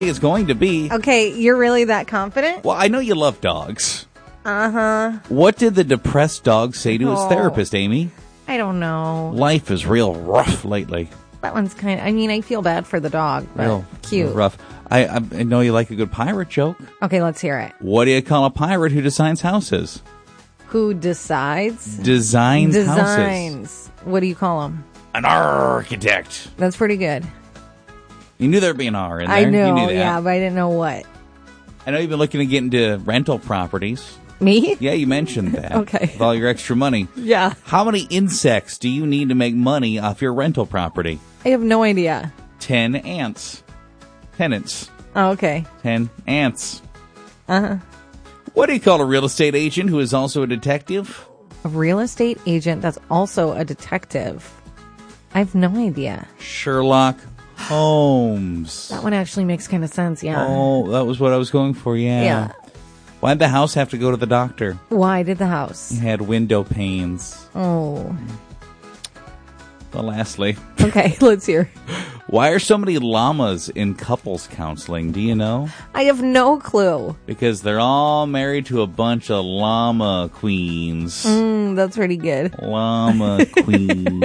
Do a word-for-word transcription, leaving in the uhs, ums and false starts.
it's going to be. Okay, you're really that confident? Well, I know you love dogs. Uh-huh. What did the depressed dog say to his Oh. therapist, Amy? I don't know. Life is real rough lately. That one's kind of, I mean, I feel bad for the dog, but Real cute. real rough. I, I I know you like a good pirate joke. Okay, let's hear it. What do you call a pirate who designs houses? Who decides? Designs, houses. Designs. What do you call them? An architect. That's pretty good. You knew there'd be an R in there. I know, you knew that. yeah, but I didn't know what. I know you've been looking to get into rental properties. Me? Yeah, you mentioned that. Okay. With all your extra money. Yeah. How many insects do you need to make money off your rental property? I have no idea. Ten ants. Tenants. Oh, okay. Ten ants. Uh-huh. What do you call a real estate agent who is also a detective? A real estate agent that's also a detective. I have no idea. Sherlock Holmes. That one actually makes kind of sense, yeah. Oh, that was what I was going for, yeah. Yeah. Why'd the house have to go to the doctor? Why did the house? It had window panes. Oh. Well, lastly, Okay, let's hear. why are so many llamas in couples counseling? Do you know? I have no clue. Because they're all married to a bunch of llama queens. Mm, that's pretty good. Llama queens.